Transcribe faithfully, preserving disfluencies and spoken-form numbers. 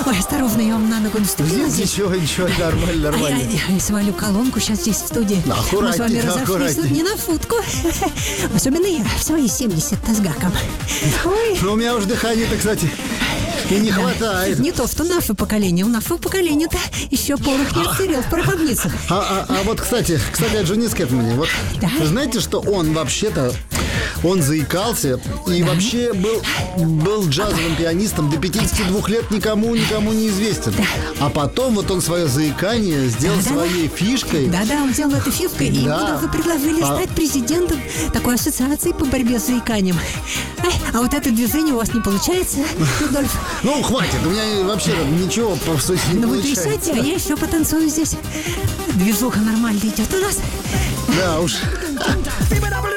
Ой, осторожно, я вам на ногу наступила здесь. Ничего, ничего, нормально, нормально. А я, я свалю колонку сейчас здесь в студии. Да, Мы с вами аккуратней, разошлись аккуратней. не на футку. Особенно я в свои семьдесят с гаком. Ой. Ну, у меня уже дыхания-то, кстати, и не Да. хватает. Не то, что наше поколение. У нашего поколения-то еще порох не отсырел в пороховницах. А, а, а вот, кстати, кстати, о Джонни Скэтмане. Вот, Да. знаете, что он вообще-то, он заикался и вообще был, был джазовым пианистом до пятидесяти двух лет, никому, никому не известен. А потом вот он свое заикание сделал Да-да-да. своей фишкой. Да-да, он взял эту фишкой, и Да. ему даже предложили А- стать президентом такой ассоциации по борьбе с заиканием. Ай, а вот это движение у вас не получается, Рудольф? Ну, хватит, у меня вообще ничего по сути не Ну вы получается. трясете, а я еще потанцую здесь. Движуха нормально идет у нас. Да уж.